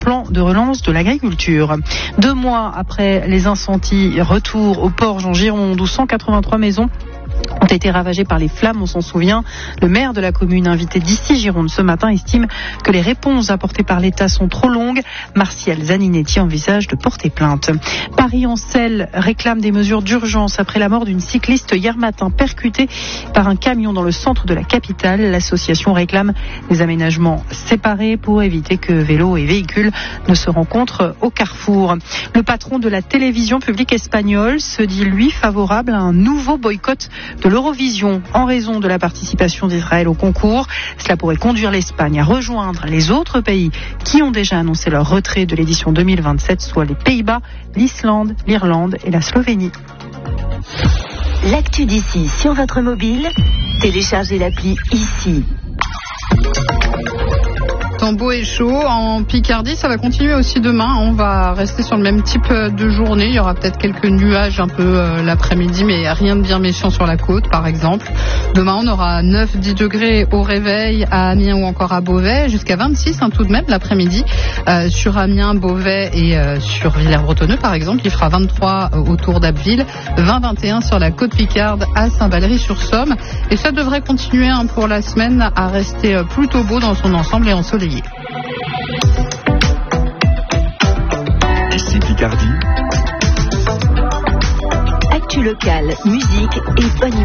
plan de relance de l'agriculture. 2 mois après les incendies, retour au Porge en Gironde où 183 maisons ont été ravagées par les flammes, on s'en souvient. Le maire de la commune, invité d'ici Gironde ce matin, estime que les réponses apportées par l'État sont trop longues. Martial Zaninetti envisage de porter plainte. Paris-Ancel réclame des mesures d'urgence après la mort d'une cycliste hier matin percutée par un camion dans le centre de la capitale. L'association réclame des aménagements séparés pour éviter que vélos et véhicules ne se rencontrent au carrefour. Le patron de la télévision publique espagnole se dit, lui, favorable à un nouveau boycott de l'Eurovision en raison de la participation d'Israël au concours. Cela pourrait conduire l'Espagne à rejoindre les autres pays qui ont déjà annoncé leur retrait de l'édition 2027, soit les Pays-Bas, l'Islande, l'Irlande et la Slovénie. L'actu d'ici sur votre mobile, téléchargez l'appli ici. Temps beau et chaud en Picardie, ça va continuer aussi demain. On va rester sur le même type de journée. Il y aura peut-être quelques nuages un peu l'après-midi, mais rien de bien méchant sur la côte, par exemple. Demain, on aura 9-10 degrés au réveil à Amiens ou encore à Beauvais, jusqu'à 26 tout de même l'après-midi. Sur Amiens, Beauvais et sur Villers-Bretonneux, par exemple, il fera 23 autour d'Abbeville, 20-21 sur la côte Picarde à Saint-Valery-sur-Somme. Et ça devrait continuer pour la semaine à rester plutôt beau dans son ensemble et ensoleillé. Ici Picardie. Actu locale, musique et bonne